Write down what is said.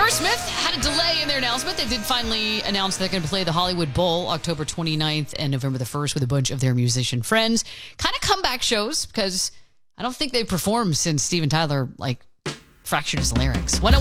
Aerosmith had a delay in their announcement. They did finally announce they're going to play the Hollywood Bowl October 29th and November the 1st with a bunch of their musician friends. Kind of comeback shows because I don't think they've performed since Steven Tyler, fractured his larynx. 101.